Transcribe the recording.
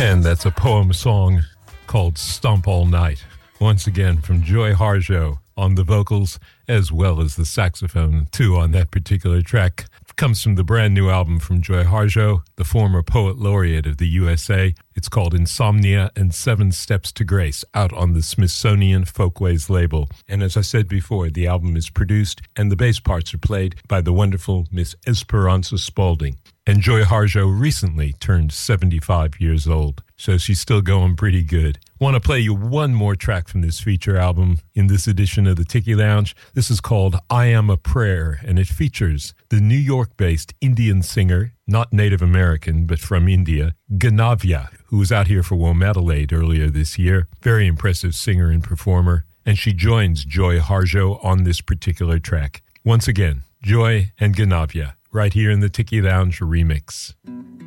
And that's a poem song called Stomp All Night. Once again from Joy Harjo on the vocals as well as the saxophone too on that particular track. It comes from the brand new album from Joy Harjo, the former poet laureate of the USA. It's called Insomnia and 7 Steps to Grace, out on the Smithsonian Folkways label. And as I said before, the album is produced and the bass parts are played by the wonderful Miss Esperanza Spalding. And Joy Harjo recently turned 75 years old, so she's still going pretty good. Want to play you one more track from this feature album in this edition of the Tiki Lounge. This is called I Am a Prayer, and it features the New York-based Indian singer, not Native American, but from India, Ganavya, who was out here for Womadelaide earlier this year. Very impressive singer and performer, and she joins Joy Harjo on this particular track. Once again, Joy and Ganavya, right here in the Tiki Lounge remix.